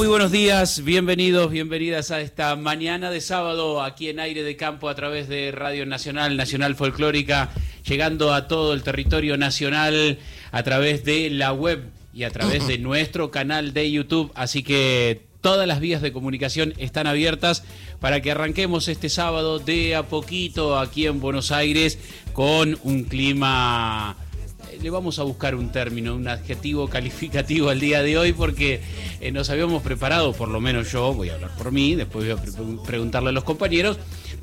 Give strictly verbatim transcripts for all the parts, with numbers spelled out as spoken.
Muy buenos días, bienvenidos, bienvenidas a esta mañana de sábado aquí en Aire de Campo a través de Radio Nacional, Nacional Folclórica, llegando a todo el territorio nacional a través de la web y a través de nuestro canal de YouTube, así que todas las vías de comunicación están abiertas para que arranquemos este sábado de a poquito aquí en Buenos Aires con un clima... Le vamos a buscar un término, un adjetivo calificativo al día de hoy porque eh, nos habíamos preparado, por lo menos yo, voy a hablar por mí, después voy a pre preguntarle a los compañeros,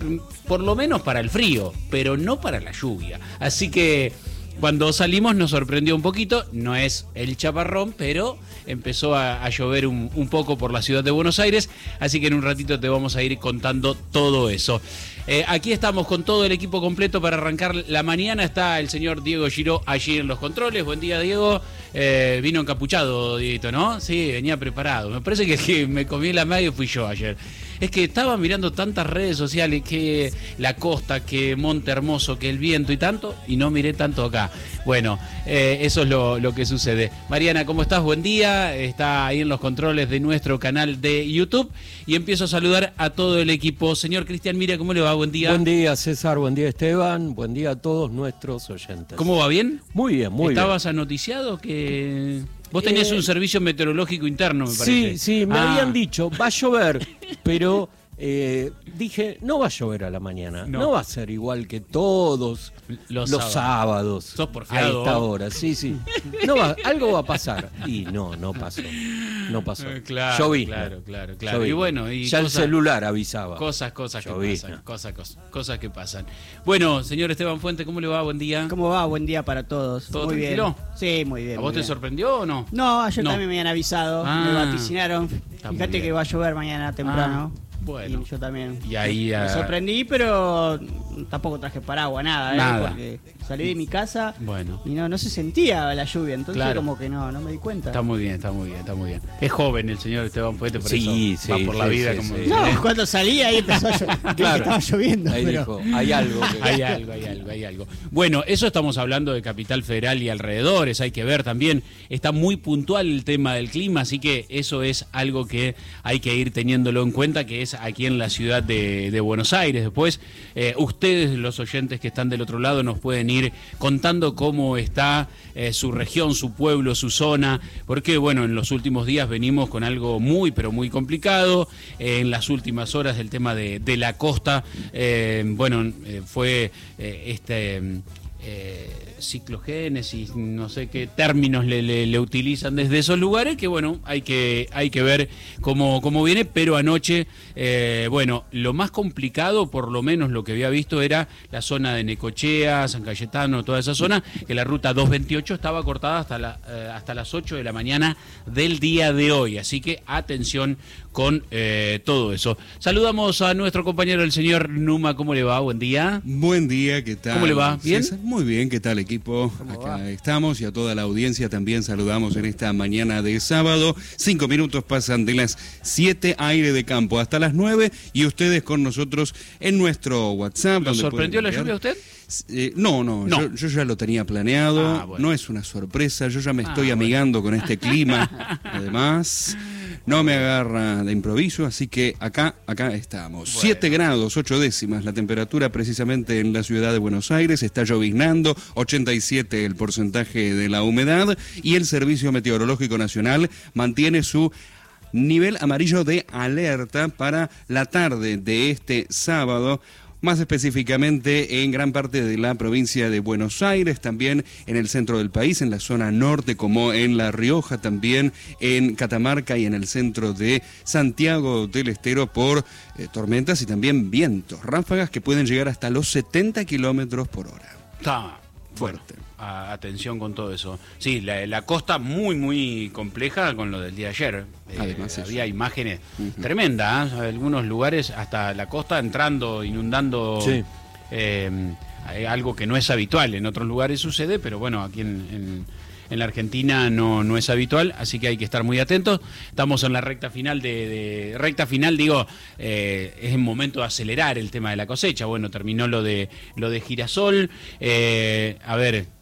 por lo menos para el frío, pero no para la lluvia. Así que cuando salimos nos sorprendió un poquito, no es el chaparrón, pero empezó a, a llover un, un poco por la ciudad de Buenos Aires, así que en un ratito te vamos a ir contando todo eso. Eh, aquí estamos con todo el equipo completo para arrancar la mañana. Está el señor Diego Giró allí en los controles. Buen día, Diego. Eh, vino encapuchado, Dieguito, ¿no? Sí, venía preparado. Me parece que, que me comí la media y fui yo ayer. Es que estaba mirando tantas redes sociales, que la costa, que Monte Hermoso, que el viento y tanto, y no miré tanto acá. Bueno, eh, eso es lo, lo que sucede. Mariana, ¿cómo estás? Buen día. Está ahí en los controles de nuestro canal de YouTube. Y empiezo a saludar a todo el equipo. Señor Cristian Mira, ¿cómo le va? Buen día. Buen día, César. Buen día, Esteban. Buen día a todos nuestros oyentes. ¿Cómo va? ¿Bien? Muy bien, muy bien. ¿Estabas anoticiado que...? Vos tenías eh, un servicio meteorológico interno, me parece. Sí, sí, me ah. habían dicho, va a llover, pero eh, dije, no va a llover a la mañana. No, no va a ser igual que todos los, los sábados. sábados. Sos porfiado. A esta hora, sí, sí. No va, algo va a pasar. Y no, no pasó. No pasó. Eh, claro, Llovizna. claro, claro, claro. Y bueno, y ya cosas, el celular avisaba. Cosas, cosas que pasan, cosas, cosas, cosas que pasan. Bueno, señor Esteban Fuente, ¿cómo le va? Buen día. ¿Cómo va? Buen día para todos. ¿Todo muy tranquilo? Bien. Sí, muy bien. ¿A vos te bien. sorprendió o no? No, ayer no. también me habían avisado, ah, me vaticinaron. Fíjate que va a llover mañana temprano. Ah. Bueno. Y yo también. Y ahí me, uh... me sorprendí, pero tampoco traje paraguas, nada, nada. ¿eh? Porque salí de mi casa bueno. y no, no se sentía la lluvia, entonces claro. como que no, no me di cuenta. Está muy bien, está muy bien, está muy bien. Es joven el señor Esteban Fuente, por sí, eso sí, va por sí, la vida sí, como... Sí. No, cuando salí ahí empezó a llover, claro. estaba lloviendo. Ahí pero... dijo, hay algo. Que... hay algo, hay algo, hay algo. Bueno, eso estamos hablando de Capital Federal y alrededores, hay que ver también, está muy puntual el tema del clima, así que eso es algo que hay que ir teniéndolo en cuenta, que es aquí en la ciudad de, de Buenos Aires. Después, eh, ustedes, los oyentes que están del otro lado, nos pueden ir contando cómo está eh, su región, su pueblo, su zona, porque bueno, en los últimos días venimos con algo muy, pero muy complicado. Eh, en las últimas horas el tema de, de la costa, eh, bueno, eh, fue eh, este... Eh, ciclogénesis, no sé qué términos le, le, le utilizan desde esos lugares, que bueno, hay que, hay que ver cómo, cómo viene, pero anoche, eh, bueno, lo más complicado, por lo menos lo que había visto, era la zona de Necochea, San Cayetano, toda esa zona, que la ruta doscientos veintiocho estaba cortada hasta, la, eh, hasta las ocho de la mañana del día de hoy, así que atención con eh, todo eso. Saludamos a nuestro compañero, el señor Numa. ¿Cómo le va? Buen día. Buen día, ¿qué tal? ¿Cómo le va? ¿Bien? César, muy bien, ¿qué tal, equipo? Acá va? estamos y a toda la audiencia también saludamos en esta mañana de sábado. Cinco minutos pasan de las siete, Aire de Campo, hasta las nueve, y ustedes con nosotros en nuestro WhatsApp. ¿Lo sorprendió la lluvia a usted? Eh, no, no, no. Yo, yo ya lo tenía planeado, ah, bueno. No es una sorpresa, yo ya me estoy ah, amigando bueno. con este clima, además... No me agarra de improviso, así que acá, acá estamos. Bueno. siete grados, ocho décimas, la temperatura precisamente en la ciudad de Buenos Aires, está lloviznando, ochenta y siete el porcentaje de la humedad, y el Servicio Meteorológico Nacional mantiene su nivel amarillo de alerta para la tarde de este sábado. Más específicamente en gran parte de la provincia de Buenos Aires, también en el centro del país, en la zona norte como en La Rioja, también en Catamarca y en el centro de Santiago del Estero por eh, tormentas y también vientos, ráfagas que pueden llegar hasta los setenta kilómetros por hora. Está fuerte. Bueno, a, atención con todo eso. Sí, la, la costa muy, muy compleja con lo del día de ayer. Además, eh, había imágenes uh-huh. tremendas, ¿eh? Algunos lugares hasta la costa entrando, inundando, sí. eh, algo que no es habitual. En otros lugares sucede, pero bueno, aquí en, en, en la Argentina no, no es habitual, así que hay que estar muy atentos. Estamos en la recta final de, de recta final, digo, eh, es el momento de acelerar el tema de la cosecha. Bueno, terminó lo de lo de girasol, eh, a ver.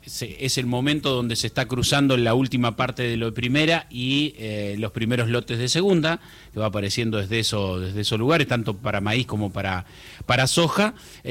es el momento donde se está cruzando la última parte de lo de primera y eh, los primeros lotes de segunda, que va apareciendo desde, eso, desde esos lugares, tanto para maíz como para, para soja,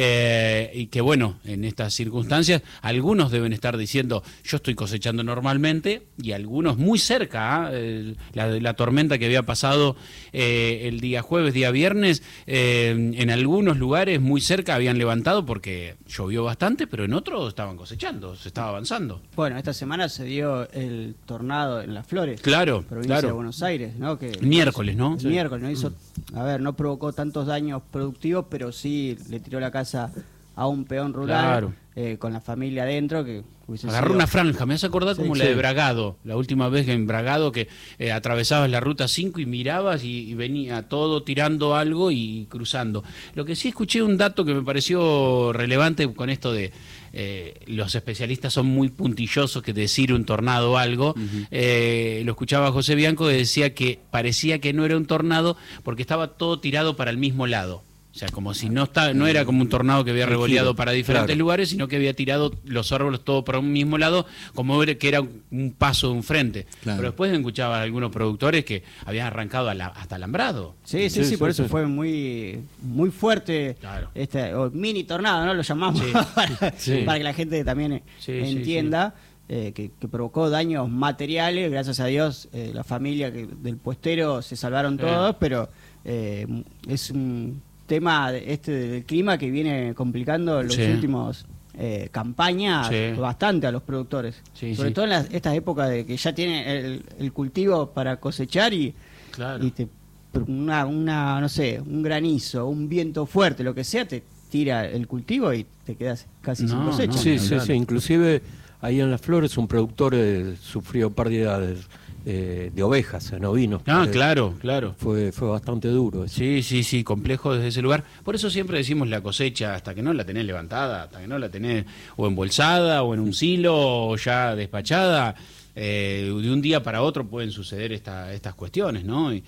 eh, y que bueno, en estas circunstancias, algunos deben estar diciendo, yo estoy cosechando normalmente, y algunos muy cerca, ¿eh? la, la tormenta que había pasado eh, el día jueves, día viernes, eh, en algunos lugares muy cerca habían levantado porque llovió bastante, pero en otros estaban cosechando, se estaba avanzando. Bueno, esta semana se dio el tornado en Las Flores. Claro, provincia claro. de Buenos Aires, ¿no? Que miércoles, ¿no? El sí. miércoles, ¿no? Hizo, a ver, no provocó tantos daños productivos, pero sí le tiró la casa a un peón rural, claro. eh, con la familia adentro, que agarró sido... una franja, me hace acordar sí, como sí. la de Bragado, la última vez que en Bragado que eh, atravesabas la ruta cinco y mirabas y, y venía todo tirando algo y cruzando. Lo que sí escuché un dato que me pareció relevante con esto de eh, los especialistas son muy puntillosos que decir un tornado o algo. Uh-huh. eh, lo escuchaba José Bianco que decía que parecía que no era un tornado porque estaba todo tirado para el mismo lado. O sea, como si no está, no era como un tornado que había revoleado para diferentes claro. lugares, sino que había tirado los árboles todos para un mismo lado, como que era un paso de un frente. Claro. Pero después escuchaba a algunos productores que habían arrancado a la, hasta alambrado. Sí, sí, sí, sí por sí, eso sí. fue muy muy fuerte, claro. este o mini tornado, ¿no? Lo llamamos, sí. para, sí. para que la gente también sí, entienda. Sí, sí. Eh, que, que provocó daños materiales, gracias a Dios, eh, la familia que, del puestero se salvaron todos, sí. pero eh, es un tema este del clima que viene complicando los sí. últimos eh, campañas sí. bastante a los productores, sí, sobre sí. todo en las, estas épocas de que ya tienen el, el cultivo para cosechar y, claro. y te, una, una no sé un granizo, un viento fuerte, lo que sea, te tira el cultivo y te quedas casi no, sin cosecha. No, sí, sí, sí, inclusive ahí en Las Flores un productor eh, sufrió pérdidas Eh, de ovejas, en ovinos. Ah, claro, claro. Fue fue bastante duro eso. Sí, sí, sí, complejo desde ese lugar. Por eso siempre decimos la cosecha, hasta que no la tenés levantada, hasta que no la tenés o embolsada, o en un silo, o ya despachada, eh, de un día para otro pueden suceder esta, estas cuestiones, ¿no? Y,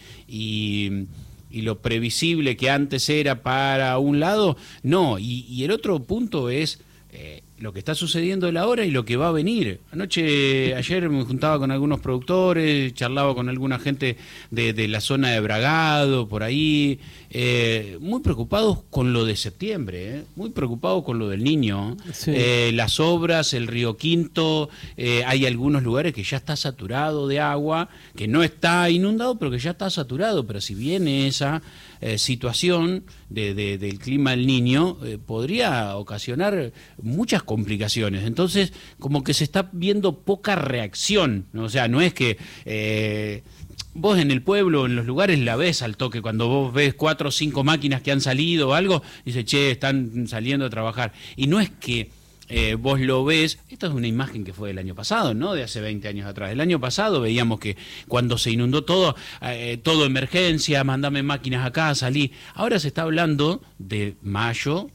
y, y lo previsible que antes era para un lado, no. Y, y el otro punto es... Eh, lo que está sucediendo en la hora y lo que va a venir. Anoche, ayer me juntaba con algunos productores, charlaba con alguna gente de, de la zona de Bragado, por ahí, eh, muy preocupados con lo de septiembre, eh, muy preocupados con lo del Niño. Sí. Eh, las obras, el Río Quinto, eh, hay algunos lugares que ya está saturado de agua, que no está inundado, pero que ya está saturado, pero si viene esa eh, situación de, de, del clima del Niño, eh, podría ocasionar muchas complicaciones. Entonces, como que se está viendo poca reacción, ¿no? O sea, no es que eh, vos en el pueblo, en los lugares, la ves al toque. Cuando vos ves cuatro o cinco máquinas que han salido o algo, dices, che, están saliendo a trabajar. Y no es que eh, vos lo ves, esta es una imagen que fue del año pasado, no de hace veinte años atrás. El año pasado veíamos que cuando se inundó todo, eh, todo emergencia, mandame máquinas acá, salí. Ahora se está hablando de mayo,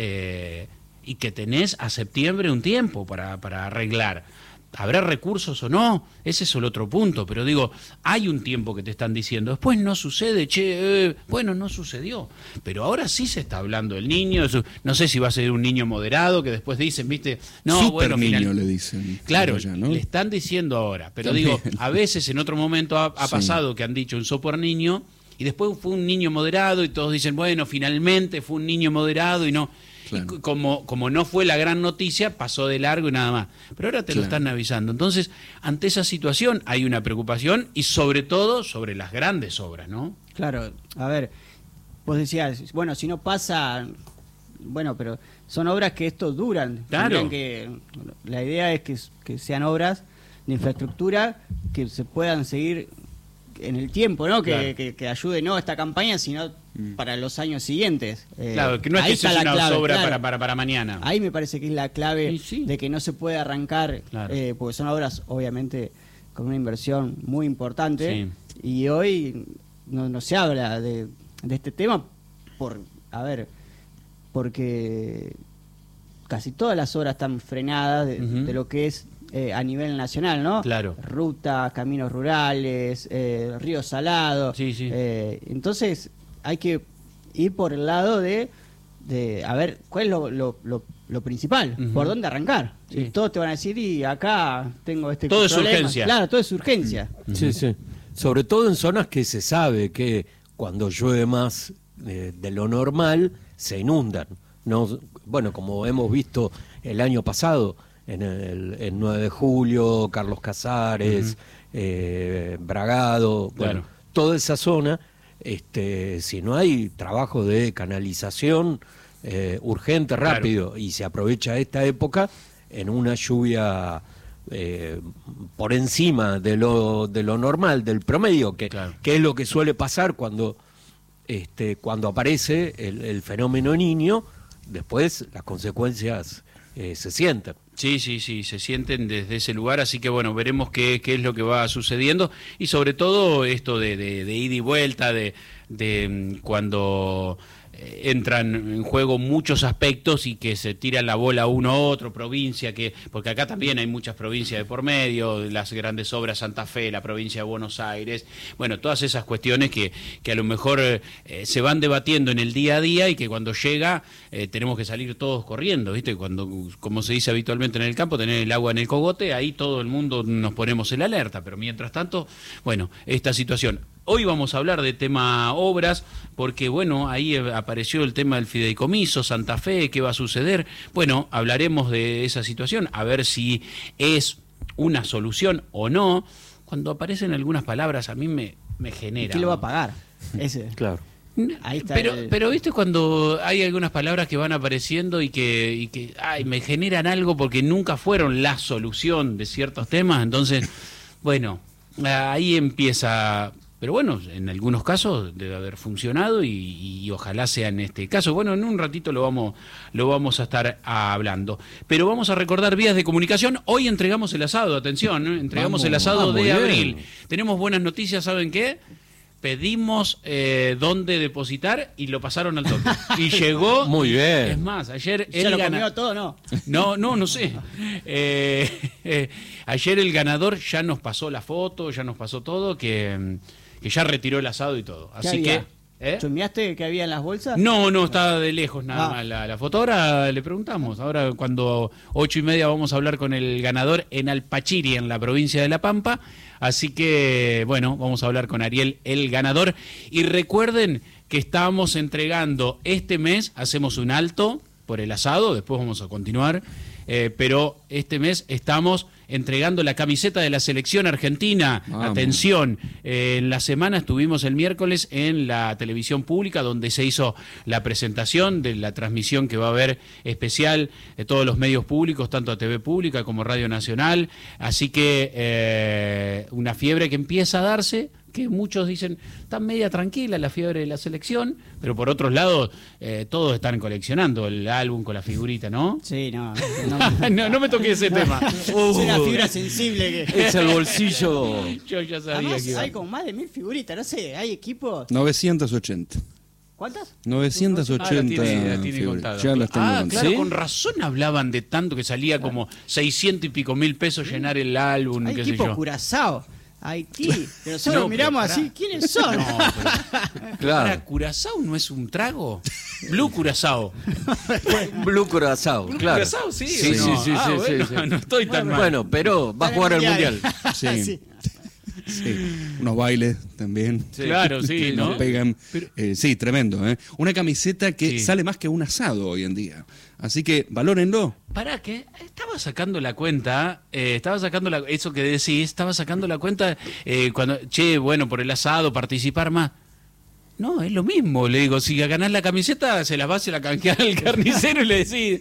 eh, y que tenés a septiembre un tiempo para, para arreglar. ¿Habrá recursos o no? Ese es el otro punto, pero digo, hay un tiempo que te están diciendo, después no sucede, che, eh, bueno, no sucedió, pero ahora sí se está hablando del Niño, no sé si va a ser un niño moderado, que después dicen, viste, no, Super bueno, niño final... le dicen. Claro, allá, ¿no? le están diciendo ahora, pero También. digo, a veces en otro momento ha, ha pasado sí. que han dicho un super niño, y después fue un niño moderado, y todos dicen, bueno, finalmente fue un niño moderado, y no... Claro. Y como, como no fue la gran noticia, pasó de largo y nada más. Pero ahora te claro. lo están avisando. Entonces, ante esa situación hay una preocupación y sobre todo sobre las grandes obras, ¿no? Claro, a ver, vos decías, bueno, si no pasa, bueno, pero son obras que esto duran. Claro. Que, la idea es que, que sean obras de infraestructura que se puedan seguir en el tiempo, ¿no? Que, claro. que, que ayude no a esta campaña, sino mm. para los años siguientes. Eh, claro, que no es que sea una clave, obra claro. para, para, para mañana. Ahí me parece que es la clave sí, sí. de que no se puede arrancar, claro. eh, porque son obras, obviamente, con una inversión muy importante. Sí. Y hoy no, no se habla de, de este tema por, a ver, porque casi todas las obras están frenadas de, uh-huh. de lo que es Eh, a nivel nacional, ¿no? Claro. Rutas, caminos rurales, eh, río salado. Sí, sí. Eh, entonces hay que ir por el lado de, de a ver, ¿cuál es lo, lo, lo, lo principal, uh-huh. por dónde arrancar. Sí. Todos te van a decir, y acá tengo este todo problema. Es urgencia. Claro, todo es urgencia. Uh-huh. Sí, sí. Sobre todo en zonas que se sabe que cuando llueve más eh, de lo normal, se inundan. No, bueno, como hemos visto el año pasado, en el, el nueve de julio, Carlos Casares, uh-huh. eh, Bragado, bueno, bueno, toda esa zona, este, si no hay trabajo de canalización eh, urgente, rápido, claro. y se aprovecha esta época en una lluvia eh, por encima de lo, de lo normal, del promedio, que, claro. que es lo que suele pasar cuando, este, cuando aparece el, el fenómeno Niño, después las consecuencias eh, se sienten. Sí, sí, sí, se sienten desde ese lugar, así que bueno, veremos qué, qué es lo que va sucediendo y sobre todo esto de, de, de ida y vuelta, de, de cuando entran en juego muchos aspectos y que se tira la bola uno a otro, provincia, que porque acá también hay muchas provincias de por medio, las grandes obras Santa Fe, la provincia de Buenos Aires, bueno, todas esas cuestiones que, que a lo mejor eh, se van debatiendo en el día a día y que cuando llega eh, tenemos que salir todos corriendo, ¿viste? Cuando, como se dice habitualmente en el campo, tener el agua en el cogote, ahí todo el mundo nos ponemos en alerta, pero mientras tanto, bueno, esta situación. Hoy vamos a hablar de tema obras, porque bueno, ahí apareció el tema del fideicomiso, Santa Fe, ¿qué va a suceder? Bueno, hablaremos de esa situación, a ver si es una solución o no. Cuando aparecen algunas palabras a mí me, me genera... ¿Quién lo va a pagar? Ese. Claro. Ahí está pero, el... pero viste cuando hay algunas palabras que van apareciendo y que, y que ay, me generan algo porque nunca fueron la solución de ciertos temas, entonces, bueno, ahí empieza... Pero bueno, en algunos casos debe haber funcionado y, y ojalá sea en este caso. Bueno, en un ratito lo vamos, lo vamos a estar hablando. Pero vamos a recordar vías de comunicación. Hoy entregamos el asado, atención, ¿eh? entregamos vamos, el asado vamos, de abril. Tenemos buenas noticias, ¿saben qué? Pedimos eh, dónde depositar y lo pasaron al toque. Y llegó... Muy bien. Es más, ayer... ¿Ya lo gana... comió todo, no? No, no, no sé. Eh, eh, ayer el ganador ya nos pasó la foto, ya nos pasó todo, que... que ya retiró el asado y todo. Así que... ¿eh? ¿Chumeaste que había en las bolsas? No, no, estaba de lejos nada ah. más la, la foto. Ahora le preguntamos. Ahora cuando ocho y media vamos a hablar con el ganador en Alpachiri, en la provincia de La Pampa. Así que, bueno, vamos a hablar con Ariel, el ganador. Y recuerden que estamos entregando este mes, hacemos un alto por el asado, después vamos a continuar. Eh, pero este mes estamos entregando la camiseta de la selección argentina. Vamos. Atención, eh, en la semana estuvimos el miércoles en la televisión pública donde se hizo la presentación de la transmisión que va a haber especial de todos los medios públicos, tanto a T V Pública como Radio Nacional, así que eh, una fiebre que empieza a darse, que muchos dicen, está media tranquila la fiebre de la selección, pero por otros lados, eh, todos están coleccionando el álbum con la figurita, ¿no? Sí, no. No, no, no me toqué ese tema. Uh, es una fibra sensible. Que... Es el bolsillo. Yo ya sabía. Además, que iba. hay con más de mil figuritas, no sé, hay equipos... novecientos ochenta. ¿Cuántas? novecientos ochenta. Ah, la tiene, la tiene contada. Ya las tengo ah, contadas. claro, ¿Sí? con razón hablaban de tanto que salía como seiscientos y pico mil pesos llenar el álbum, hay qué sé equipo yo. Curazao. Haití, pero nosotros no, miramos pero así, ¿quiénes son? No, pero, claro. ¿Para Curazao no es un trago? Blue Curazao. Blue Curazao, Blue claro. Curazao, sí. Sí, ¿o no? sí, sí, ah, sí, bueno, sí, sí. No estoy tan bueno, mal. Bueno, pero va a jugar al mundial. Sí. sí. Sí. Unos bailes también. Sí. Claro, sí, que ¿no? nos pegan. Pero... Eh, sí, tremendo, ¿eh? Una camiseta que sí. sale más que un asado hoy en día. Así que valórenlo. ¿Para qué? Estaba sacando la cuenta, eh, estaba sacando la, eso que decís, estaba sacando la cuenta eh, cuando, che, bueno, por el asado, participar más. No, es lo mismo, le digo, si ganás la camiseta, se la vas a la canjear al carnicero y le decís,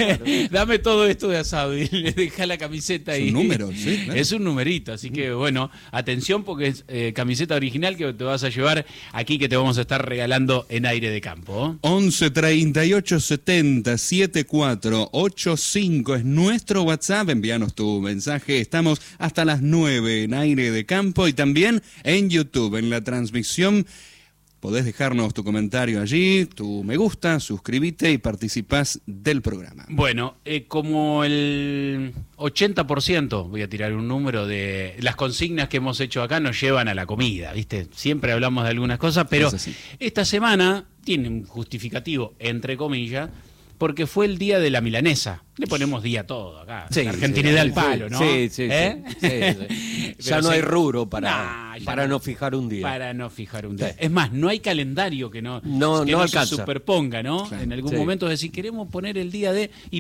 dame todo esto de asado y le dejás la camiseta. Es y un número, sí. Claro. Es un numerito, así que bueno, atención porque es eh, camiseta original que te vas a llevar aquí que te vamos a estar regalando en Aire de Campo. once treinta y ocho setenta setenta y cuatro ochenta y cinco es nuestro WhatsApp, envíanos tu mensaje, estamos hasta las nueve en Aire de Campo y también en YouTube, en la transmisión. Podés dejarnos tu comentario allí, tu me gusta, suscribite y participás del programa. Bueno, eh, como el ochenta por ciento, voy a tirar un número, de las consignas que hemos hecho acá nos llevan a la comida, ¿viste? Siempre hablamos de algunas cosas, pero esta semana tiene un justificativo, entre comillas, porque fue el día de la milanesa. Le ponemos día todo acá. Sí, Argentinidad sí, al palo, sí, ¿no? Sí, sí, ¿Eh? sí, sí, sí. Ya no hay rubro para, nah, para no, no fijar un día. Para no fijar un día. Sí. Es más, no hay calendario que no, no, que no, no alcanza. se superponga, ¿no? Claro, en algún sí. momento es decir, queremos poner el día de... Y